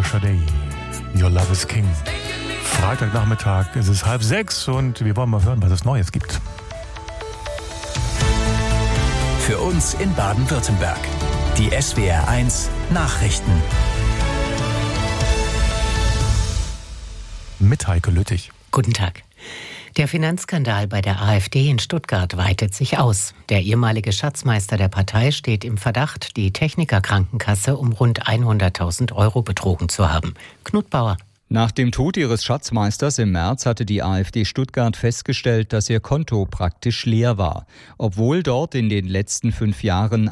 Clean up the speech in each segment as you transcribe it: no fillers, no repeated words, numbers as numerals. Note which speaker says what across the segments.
Speaker 1: Sade. Your Love is King. Freitagnachmittag, es ist 5:30 und wir wollen mal hören, was es Neues gibt.
Speaker 2: Für uns in Baden-Württemberg. Die SWR1 Nachrichten.
Speaker 1: Mit Heike Lüttich.
Speaker 3: Guten Tag. Der Finanzskandal bei der AfD in Stuttgart weitet sich aus. Der ehemalige Schatzmeister der Partei steht im Verdacht, die Technikerkrankenkasse um rund 100.000 € betrogen zu haben. Knut Bauer.
Speaker 4: Nach dem Tod ihres Schatzmeisters im März hatte die AfD Stuttgart festgestellt, dass ihr Konto praktisch leer war. Obwohl dort in den letzten 5 Jahren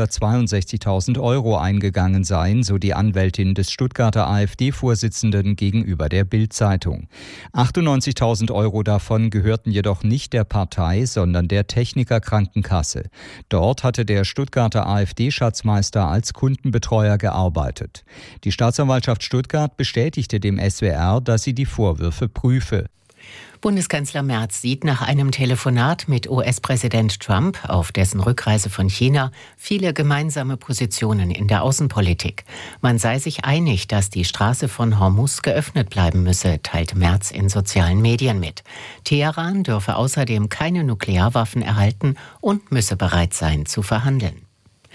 Speaker 4: 162.000 € eingegangen seien, so die Anwältin des Stuttgarter AfD-Vorsitzenden gegenüber der Bild-Zeitung. 98.000 € davon gehörten jedoch nicht der Partei, sondern der Technikerkrankenkasse. Dort hatte der Stuttgarter AfD-Schatzmeister als Kundenbetreuer gearbeitet. Die Staatsanwaltschaft Stuttgart bestätigte dem SWR, dass sie die Vorwürfe prüfe.
Speaker 3: Bundeskanzler Merz sieht nach einem Telefonat mit US-Präsident Trump auf dessen Rückreise von China viele gemeinsame Positionen in der Außenpolitik. Man sei sich einig, dass die Straße von Hormuz geöffnet bleiben müsse, teilte Merz in sozialen Medien mit. Teheran dürfe außerdem keine Nuklearwaffen erhalten und müsse bereit sein zu verhandeln.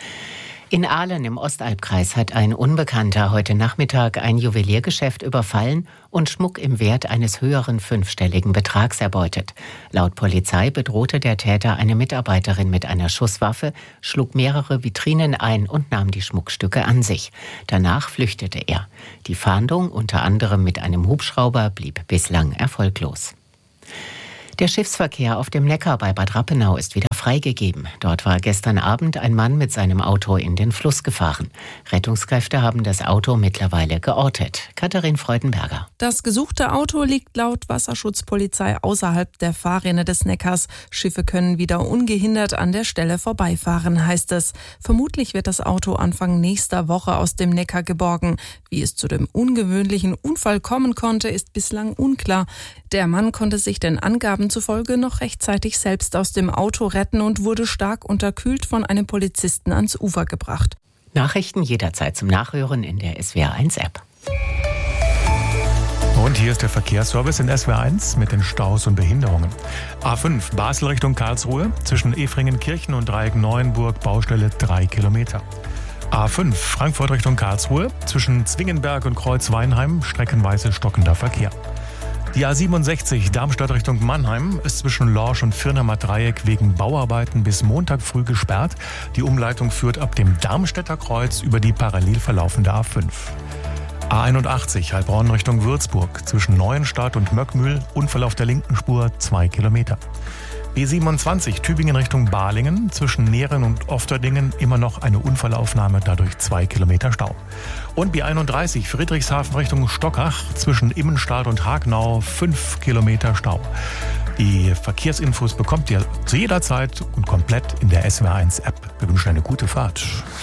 Speaker 3: In Ahlen im Ostalbkreis hat ein Unbekannter heute Nachmittag ein Juweliergeschäft überfallen und Schmuck im Wert eines höheren 5-stelligen Betrags erbeutet. Laut Polizei bedrohte der Täter eine Mitarbeiterin mit einer Schusswaffe, schlug mehrere Vitrinen ein und nahm die Schmuckstücke an sich. Danach flüchtete er. Die Fahndung, unter anderem mit einem Hubschrauber, blieb bislang erfolglos. Der Schiffsverkehr auf dem Neckar bei Bad Rappenau ist wieder freigegeben. Dort war gestern Abend ein Mann mit seinem Auto in den Fluss gefahren. Rettungskräfte haben das Auto mittlerweile geortet. Katharin Freudenberger.
Speaker 5: Das gesuchte Auto liegt laut Wasserschutzpolizei außerhalb der Fahrrinne des Neckars. Schiffe können wieder ungehindert an der Stelle vorbeifahren, heißt es. Vermutlich wird das Auto Anfang nächster Woche aus dem Neckar geborgen. Wie es zu dem ungewöhnlichen Unfall kommen konnte, ist bislang unklar. Der Mann konnte sich den Angaben zufolge noch rechtzeitig selbst aus dem Auto retten und wurde stark unterkühlt von einem Polizisten ans Ufer gebracht.
Speaker 3: Nachrichten jederzeit zum Nachhören in der SWR1-App.
Speaker 1: Und hier ist der Verkehrsservice in SWR1 mit den Staus und Behinderungen. A5 Basel Richtung Karlsruhe zwischen Efringenkirchen und Dreieck Neuenburg, Baustelle 3 Kilometer. A5 Frankfurt Richtung Karlsruhe zwischen Zwingenberg und Kreuzweinheim streckenweise stockender Verkehr. Die A67 Darmstadt Richtung Mannheim ist zwischen Lorsch und Firnheimer Dreieck wegen Bauarbeiten bis Montag früh gesperrt. Die Umleitung führt ab dem Darmstädter Kreuz über die parallel verlaufende A5. A81 Heilbronn Richtung Würzburg zwischen Neuenstadt und Möckmühl, Unfall auf der linken Spur 2 Kilometer. B27 Tübingen Richtung Balingen zwischen Nehren und Ofterdingen immer noch eine Unfallaufnahme, dadurch 2 Kilometer Stau. Und B31 Friedrichshafen Richtung Stockach zwischen Immenstadt und Hagnau 5 Kilometer Stau. Die Verkehrsinfos bekommt ihr zu jeder Zeit und komplett in der SWR1 App. Wir wünschen eine gute Fahrt.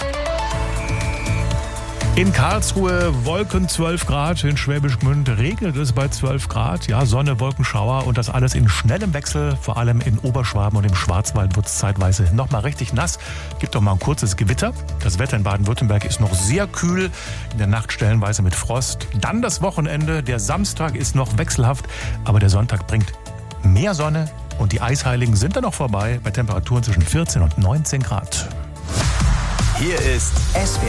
Speaker 1: In Karlsruhe Wolken 12 Grad, in Schwäbisch Gmünd regnet es bei 12 Grad. Ja, Sonne, Wolkenschauer und das alles in schnellem Wechsel. Vor allem in Oberschwaben und im Schwarzwald wird es zeitweise nochmal richtig nass. Gibt auch mal ein kurzes Gewitter. Das Wetter in Baden-Württemberg ist noch sehr kühl. In der Nacht stellenweise mit Frost. Dann das Wochenende. Der Samstag ist noch wechselhaft, aber der Sonntag bringt mehr Sonne. Und die Eisheiligen sind dann noch vorbei bei Temperaturen zwischen 14 und 19 Grad.
Speaker 2: Hier ist SWR